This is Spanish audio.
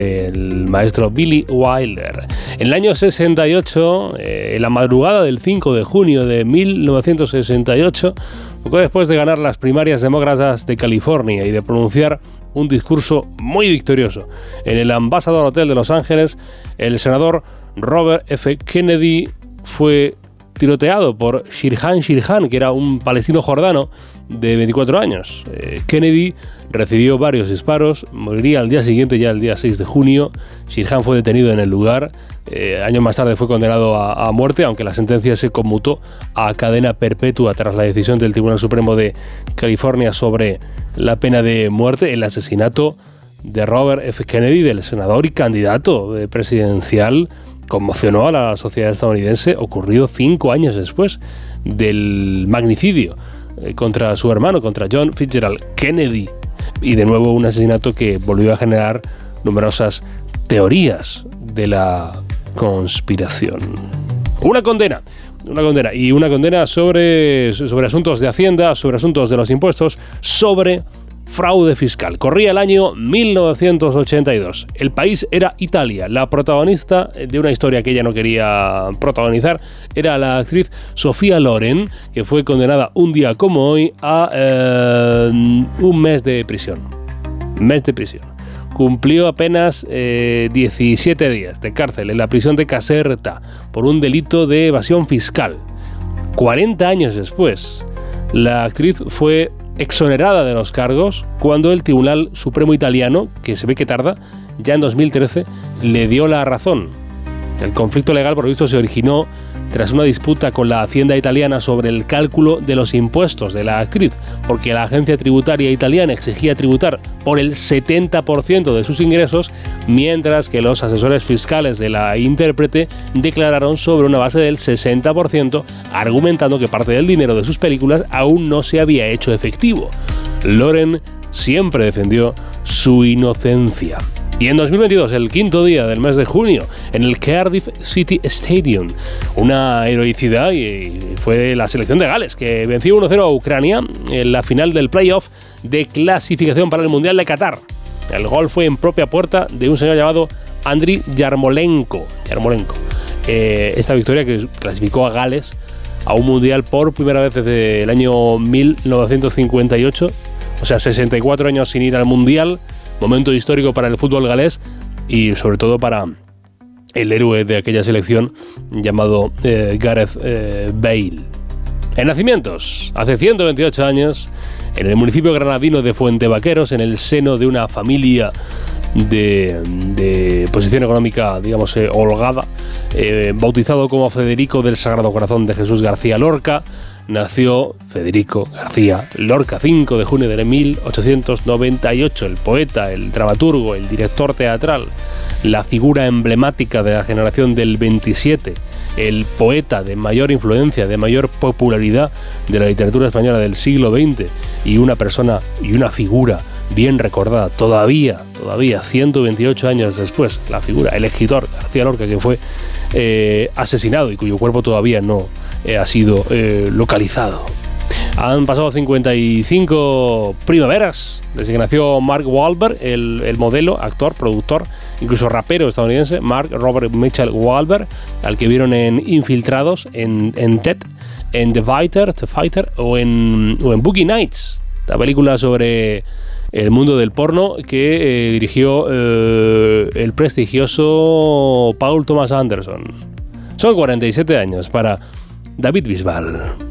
el maestro Billy Wilder. En el año 68, en la madrugada del 5 de junio de 1968, poco después de ganar las primarias demócratas de California y de pronunciar un discurso muy victorioso en el Ambassador Hotel de Los Ángeles, el senador Robert F. Kennedy fue tiroteado por Sirhan Sirhan, que era un palestino jordano de 24 años. Kennedy recibió varios disparos, moriría al día siguiente, ya el día 6 de junio. Sirhan fue detenido en el lugar. Años más tarde fue condenado a muerte, aunque la sentencia se conmutó a cadena perpetua tras la decisión del Tribunal Supremo de California sobre la pena de muerte. El asesinato de Robert F. Kennedy, del senador y candidato presidencial, conmocionó a la sociedad estadounidense, ocurrido 5 años después del magnicidio contra su hermano, contra John Fitzgerald Kennedy. Y de nuevo un asesinato que volvió a generar numerosas teorías de la conspiración. Una condena sobre asuntos de Hacienda, sobre asuntos de los impuestos, sobre fraude fiscal. Corría el año 1982. El país era Italia. La protagonista de una historia que ella no quería protagonizar era la actriz Sofía Loren, que fue condenada un día como hoy a un mes de prisión. Cumplió apenas 17 días de cárcel en la prisión de Caserta por un delito de evasión fiscal. 40 años después, la actriz fue exonerada de los cargos cuando el Tribunal Supremo italiano, que se ve que tarda, ya en 2013, le dio la razón. El conflicto legal, por lo visto, se originó tras una disputa con la Hacienda italiana sobre el cálculo de los impuestos de la actriz, porque la agencia tributaria italiana exigía tributar por el 70% de sus ingresos, mientras que los asesores fiscales de la intérprete declararon sobre una base del 60%, argumentando que parte del dinero de sus películas aún no se había hecho efectivo. Loren siempre defendió su inocencia. Y en 2022, el quinto día del mes de junio, en el Cardiff City Stadium, una heroicidad, y fue la selección de Gales, que venció 1-0 a Ucrania en la final del playoff de clasificación para el Mundial de Qatar. El gol fue en propia puerta de un señor llamado Andriy Yarmolenko. Esta victoria que clasificó a Gales a un Mundial por primera vez desde el año 1958, o sea, 64 años sin ir al Mundial. Momento histórico para el fútbol galés y sobre todo para el héroe de aquella selección llamado Gareth Bale. En nacimientos, hace 128 años, en el municipio granadino de Fuentevaqueros, en el seno de una familia de posición económica, digamos, holgada, bautizado como Federico del Sagrado Corazón de Jesús García Lorca, nació Federico García Lorca, 5 de junio de 1898, el poeta, el dramaturgo, el director teatral, la figura emblemática de la generación del 27, el poeta de mayor influencia, de mayor popularidad de la literatura española del siglo XX y una persona y una figura bien recordada todavía 128 años después, la figura, el escritor García Lorca, que fue asesinado y cuyo cuerpo todavía no ha sido localizado. Han pasado 55 primaveras desde que nació Mark Wahlberg, el modelo, actor, productor, incluso rapero estadounidense, Mark Robert Mitchell Wahlberg, al que vieron en Infiltrados, en Ted, en The Fighter o en Boogie Nights, la película sobre el mundo del porno que dirigió el prestigioso Paul Thomas Anderson. Son 47 años para David Bisbal.